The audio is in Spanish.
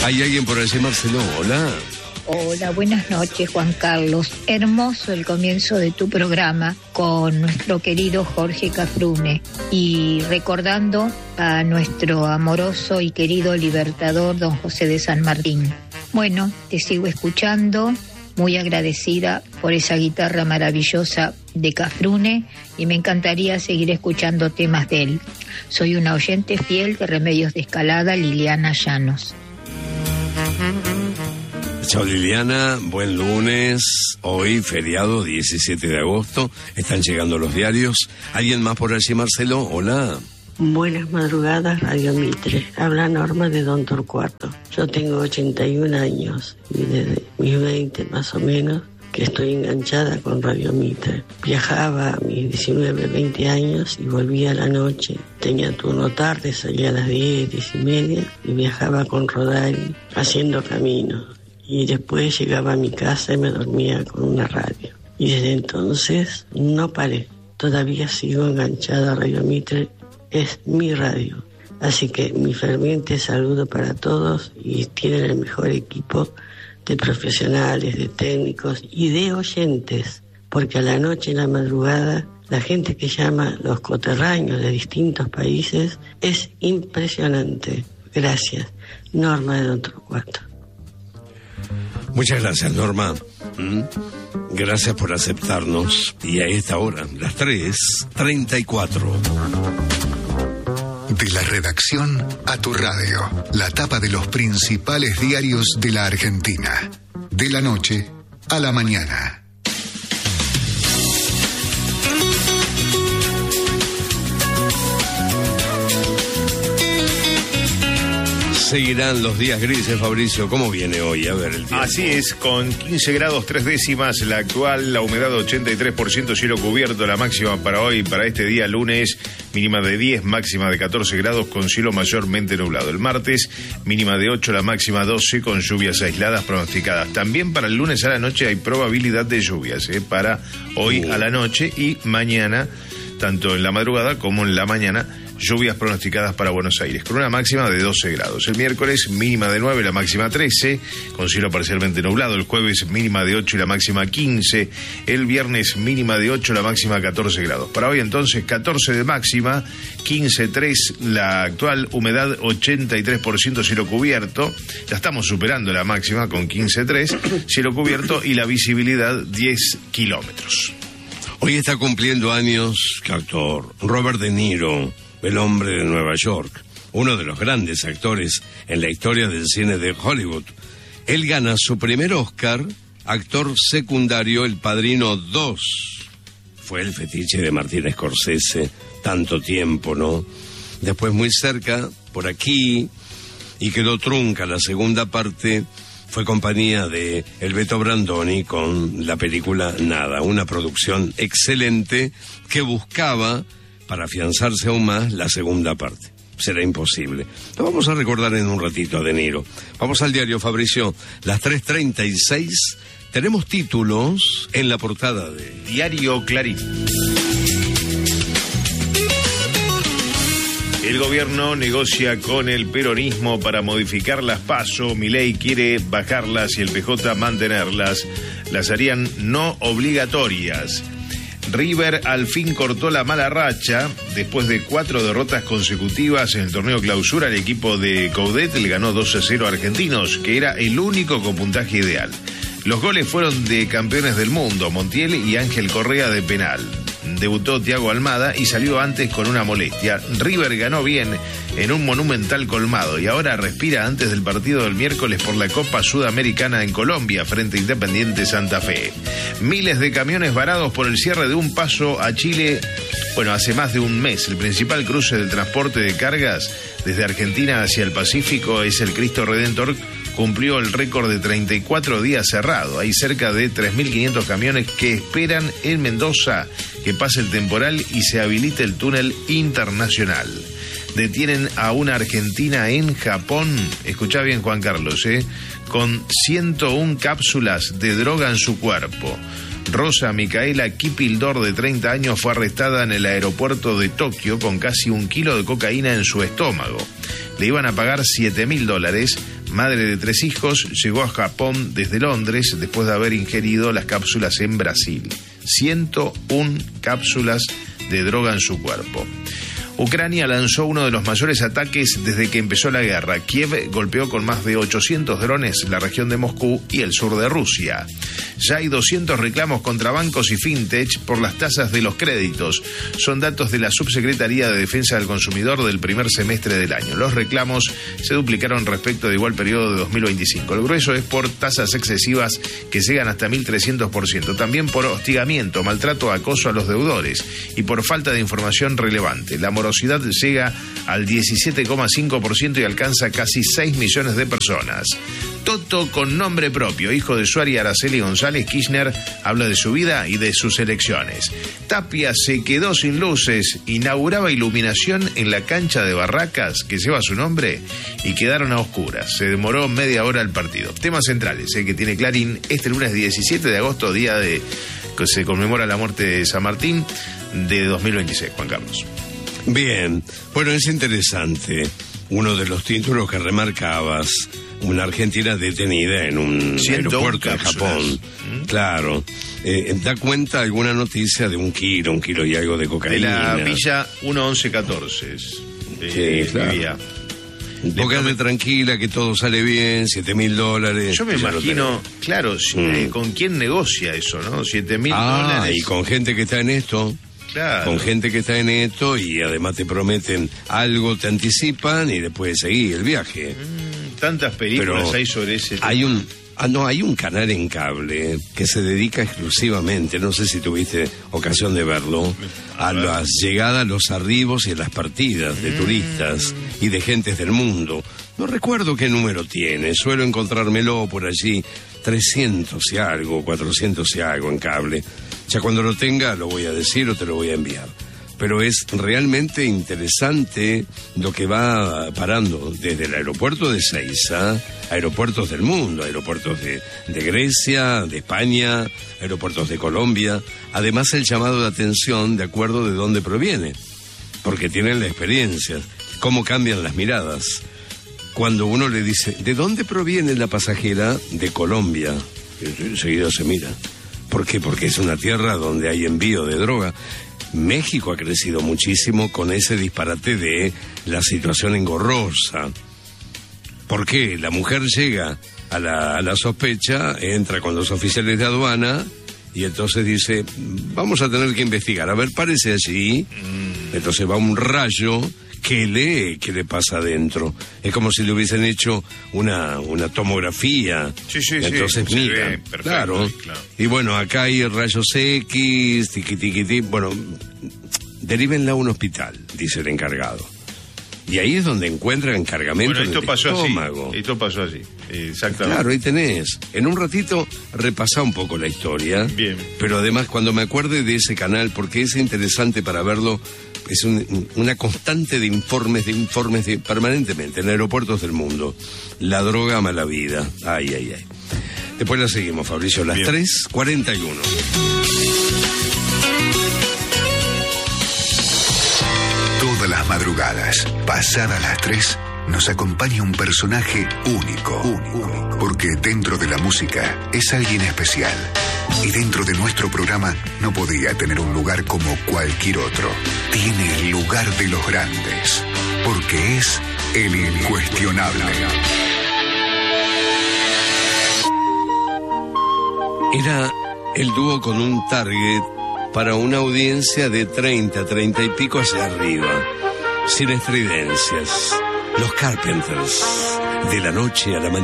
¿Hay alguien por allí, Marcelo? Hola. Hola, buenas noches, Juan Carlos. Hermoso el comienzo de tu programa con nuestro querido Jorge Cafrune y recordando a nuestro amoroso y querido libertador don José de San Martín. Bueno, te sigo escuchando, muy agradecida por esa guitarra maravillosa de Cafrune y me encantaría seguir escuchando temas de él. Soy una oyente fiel de Remedios de Escalada, Liliana Llanos. Chao Liliana, buen lunes, hoy feriado 17 de agosto, están llegando los diarios. ¿Alguien más por allí, Marcelo? Hola. Buenas madrugadas, Radio Mitre. Habla Norma de Don Torcuato. Yo tengo 81 años y desde mis 20 más o menos que estoy enganchada con Radio Mitre. Viajaba a mis 19, 20 años y volvía a la noche. Tenía turno tarde, salía a las 10, 10 y media y viajaba con Rodari haciendo camino. Y después llegaba a mi casa y me dormía con una radio. Y desde entonces no paré. Todavía sigo enganchada a Radio Mitre. Es mi radio. Así que mi ferviente saludo para todos y tienen el mejor equipo de profesionales, de técnicos y de oyentes. Porque a la noche, en la madrugada, la gente que llama, los coterráneos de distintos países, es impresionante. Gracias. Norma de Don Torcuato. Muchas gracias, Norma. Gracias por aceptarnos. Y a esta hora, las 3:34. De la redacción a tu radio, la tapa de los principales diarios de la Argentina. De la noche a la mañana. Seguirán los días grises, Fabricio. ¿Cómo viene hoy? A ver el tiempo. Así es, con 15 grados 3 décimas, la actual, la humedad 83%, cielo cubierto, la máxima para hoy, para este día lunes, mínima de 10, máxima de 14 grados, con cielo mayormente nublado. El martes, mínima de 8, la máxima 12, con lluvias aisladas pronosticadas. También para el lunes a la noche hay probabilidad de lluvias, para hoy a la noche y mañana, tanto en la madrugada como en la mañana, lluvias pronosticadas para Buenos Aires, con una máxima de 12 grados. El miércoles, mínima de 9, la máxima 13, con cielo parcialmente nublado. El jueves, mínima de 8 y la máxima 15. El viernes, mínima de 8, la máxima 14 grados. Para hoy, entonces, 14 de máxima, 15,3 la actual, humedad 83%, cielo cubierto. Ya estamos superando la máxima con 15,3, cielo cubierto y la visibilidad 10 kilómetros. Hoy está cumpliendo años el actor Robert De Niro, el hombre de Nueva York, uno de los grandes actores en la historia del cine de Hollywood. Él gana su primer Oscar, actor secundario, El Padrino 2. Fue el fetiche de Martin Scorsese tanto tiempo, ¿no? Después, muy cerca, por aquí, y quedó trunca la segunda parte, fue compañía de el Beto Brandoni con la película Nada, una producción excelente que buscaba, para afianzarse aún más, la segunda parte. Será imposible. Lo vamos a recordar en un ratito a De Niro. Vamos al diario, Fabricio. Las 3:36. Tenemos títulos en la portada de Diario Clarín. El gobierno negocia con el peronismo para modificar las PASO. Milei quiere bajarlas y el PJ mantenerlas. Las harían no obligatorias. River al fin cortó la mala racha. Después de 4 derrotas consecutivas en el torneo clausura, el equipo de Coudet le ganó 2-0 a Argentinos, que era el único con puntaje ideal. Los goles fueron de campeones del mundo, Montiel y Ángel Correa de penal. Debutó Thiago Almada y salió antes con una molestia. River ganó bien en un monumental colmado y ahora respira antes del partido del miércoles por la Copa Sudamericana en Colombia frente a Independiente Santa Fe. Miles de camiones varados por el cierre de un paso a Chile, hace más de un mes. El principal cruce del transporte de cargas desde Argentina hacia el Pacífico es el Cristo Redentor. Cumplió el récord de 34 días cerrado. Hay cerca de 3.500 camiones que esperan en Mendoza que pase el temporal y se habilite el túnel internacional. Detienen a una argentina en Japón, escuchá bien Juan Carlos, con 101 cápsulas de droga en su cuerpo. Rosa Micaela Kipildor, de 30 años, fue arrestada en el aeropuerto de Tokio con casi 1 kilo de cocaína en su estómago. Le iban a pagar $7.000. Madre de 3 hijos, llegó a Japón desde Londres después de haber ingerido las cápsulas en Brasil. 101 cápsulas de droga en su cuerpo. Ucrania lanzó uno de los mayores ataques desde que empezó la guerra. Kiev golpeó con más de 800 drones la región de Moscú y el sur de Rusia. Ya hay 200 reclamos contra bancos y fintech por las tasas de los créditos. Son datos de la Subsecretaría de Defensa del Consumidor del primer semestre del año. Los reclamos se duplicaron respecto de igual periodo de 2025. El grueso es por tasas excesivas que llegan hasta 1.300%. También por hostigamiento, maltrato, acoso a los deudores y por falta de información relevante. La morosidad llega al 17,5% y alcanza casi 6 millones de personas. Toto con nombre propio, hijo de Suárez y Araceli González Kirchner, habla de su vida y de sus elecciones. Tapia se quedó sin luces, inauguraba iluminación en la cancha de Barracas que lleva su nombre y quedaron a oscuras. Se demoró media hora el partido. Temas centrales que tiene Clarín este lunes 17 de agosto, día de que se conmemora la muerte de San Martín de 2026. Juan Carlos. Bien, bueno, es interesante. Uno de los títulos que remarcabas, una argentina detenida en un aeropuerto de Japón. Claro. Da cuenta alguna noticia de 1 kilo y algo de cocaína. De la Villa 1114. Sí, claro. Póngate tranquila que todo sale bien, $7.000. Yo me imagino, claro, con quién negocia eso, ¿no? $7.000. Y con gente que está en esto. Claro. Con gente que está en esto y además te prometen algo, te anticipan y después seguir el viaje. Tantas películas pero hay sobre ese tema. Hay un canal en cable que se dedica exclusivamente, no sé si tuviste ocasión de verlo, a las llegadas, los arribos y a las partidas de turistas y de gentes del mundo. No recuerdo qué número tiene, suelo encontrármelo por allí, 300 y algo, 400 y algo en cable. Ya cuando lo tenga lo voy a decir o te lo voy a enviar. Pero es realmente interesante lo que va parando desde el aeropuerto de Ezeiza, aeropuertos del mundo, aeropuertos de Grecia, de España, aeropuertos de Colombia. Además el llamado de atención de acuerdo de dónde proviene, porque tienen la experiencia, cómo cambian las miradas. Cuando uno le dice, ¿de dónde proviene la pasajera? De Colombia. Enseguida se mira. ¿Por qué? Porque es una tierra donde hay envío de droga. México ha crecido muchísimo con ese disparate de la situación engorrosa. ¿Por qué? La mujer llega a la sospecha, entra con los oficiales de aduana y entonces dice, vamos a tener que investigar. A ver, párese allí. Entonces va un rayo que lee qué le pasa adentro. Es como si le hubiesen hecho una tomografía. Sí, entonces mira, claro. Y bueno, acá hay rayos X, tiqui. Bueno, derívenla a un hospital, dice el encargado. Y ahí es donde encuentran cargamento en el estómago. Esto pasó así, exactamente. Claro, ahí tenés. En un ratito repasá un poco la historia. Bien. Pero además cuando me acuerde de ese canal, porque es interesante para verlo, es una constante de informes permanentemente en aeropuertos del mundo. La droga ama la vida. Ay. Después la seguimos, Fabricio, las 3:41. Todas las madrugadas, pasadas las 3, nos acompaña un personaje único. Porque dentro de la música es alguien especial. Y dentro de nuestro programa no podía tener un lugar como cualquier otro. Tiene el lugar de los grandes. Porque es el incuestionable. Era el dúo con un target para una audiencia de 30 y pico hacia arriba, sin estridencias. Los Carpenters, de la noche a la mañana.